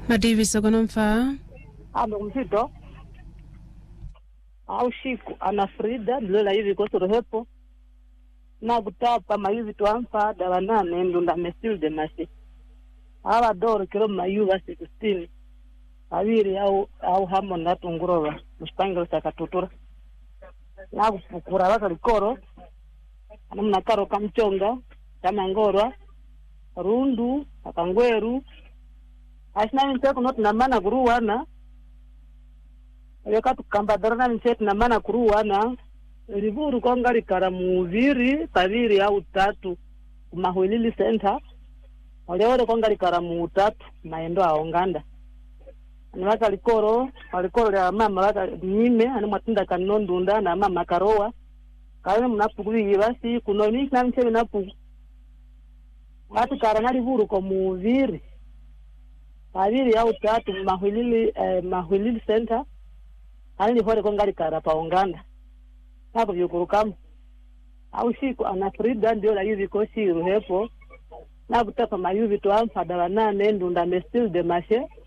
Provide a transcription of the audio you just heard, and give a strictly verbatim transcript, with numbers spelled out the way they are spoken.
Madivi sogonomfa. Ando mzito. Au shiku ana Frida bila hivi kwa sorohepo. Na kutapa mayivi tuamfa dawa nane ndunda mesilde masi. Hawa doro kilo mayuva sixteen. Awiri au au hamo ndatu ngurova. Mshpangelo sakatutura. Na kupukura waka likoro. Anamna karo kamchonga. Kama ngorwa. Rundu. Akangweru. Asina mteko not na mana kuruwana. Yeka tukambadara mchetu na mana kuruwana. Rivuru kongari karamuviri, taviri au tatu. Mahwilili center. Waleore kongari karamu tatu. Maendo aonganda. Anwaka likoro. Walikoro ya mama waka nime. Anu matunda kanondunda na mama karowa. Kaya mnapukuvi yivasi. Kunoni na mchewe napu. Watu karanari vuru komuviri. Taviri au tatu. Mahwilili, eh, mahwilili center. Ani hore kongari karapa onganda. Hapo yukurukamu. Au siku ana Frida ndio la hivi kosi ruhepo. Na kutapa mayuvi tuamfa dawa nane ndunda mestil de mashe.